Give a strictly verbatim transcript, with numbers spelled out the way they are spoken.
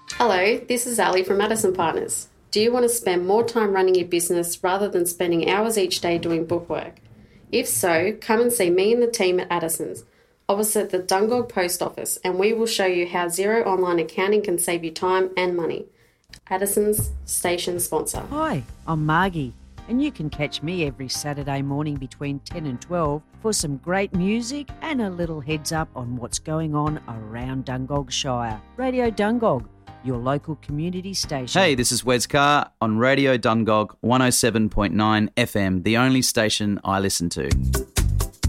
Hello, this is Ali from Addison Partners. Do you want to spend more time running your business rather than spending hours each day doing bookwork? If so, come and see me and the team at Addison's, opposite the Dungog Post Office, and we will show you how Xero Online Accounting can save you time and money. Addison's station sponsor. Hi, I'm Margie, and you can catch me every Saturday morning between ten and twelve for some great music and a little heads up on what's going on around Dungog Shire. Radio Dungog, your local community station. Hey, this is Wes Carr on Radio Dungog one oh seven point nine F M, the only station I listen to.